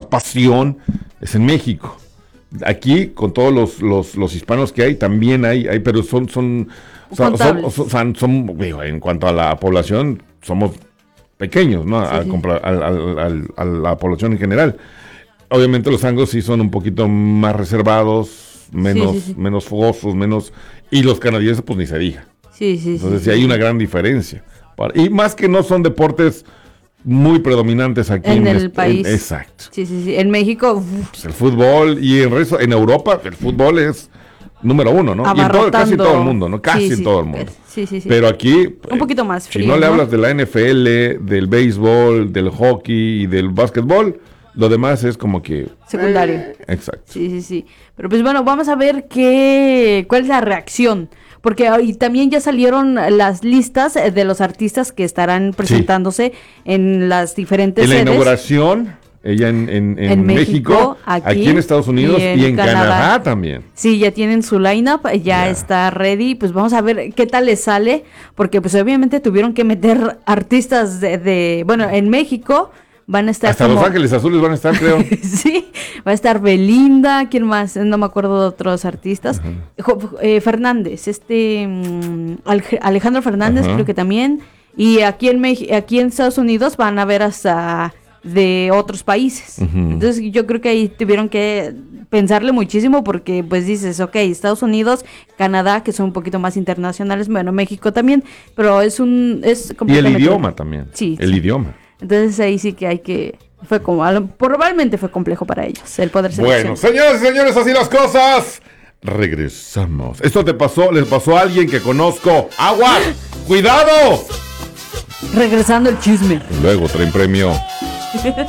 pasión es en México. Aquí, con todos los hispanos que hay, también hay pero son digo, en cuanto a la población, somos pequeños, ¿no? A la población en general. Obviamente los anglos sí son un poquito más reservados, menos fogosos, y los canadienses pues ni se diga. Entonces sí hay una gran diferencia. Y más que no son deportes muy predominantes aquí en el país. Exacto. Sí. En México. Pues el fútbol, y en Europa el fútbol es número uno, ¿no? Y casi en todo el mundo, ¿no? Casi en todo el mundo. Sí. Pero aquí, un poquito más frío, si no le hablas de la NFL, del béisbol, del hockey y del básquetbol, lo demás es como que secundario. Exacto. Sí. Pero pues bueno, vamos a ver cuál es la reacción. Porque hoy también ya salieron las listas de los artistas que estarán presentándose en las diferentes sedes. En la inauguración, ella en México, aquí en Estados Unidos y en Canadá también. Sí, ya tienen su lineup, ya está ready. Pues vamos a ver qué tal les sale, porque pues obviamente tuvieron que meter artistas bueno, en México van a estar hasta Los Ángeles Azules van a estar, creo. Sí, va a estar Belinda, ¿quién más? No me acuerdo de otros artistas. Fernández, Alejandro Fernández, creo que también. Y aquí en Estados Unidos van a ver hasta de otros países. Entonces yo creo que ahí tuvieron que pensarle muchísimo, porque pues dices, ok, Estados Unidos, Canadá, que son un poquito más internacionales, bueno, México también, pero es y el idioma también. Sí. El idioma. Entonces ahí sí que probablemente fue complejo para ellos el poder seleccionar. Bueno, señores y señores, así las cosas. Regresamos. Esto les pasó a alguien que conozco. ¡Agua! ¡Cuidado! Regresando el chisme. Luego traen premio.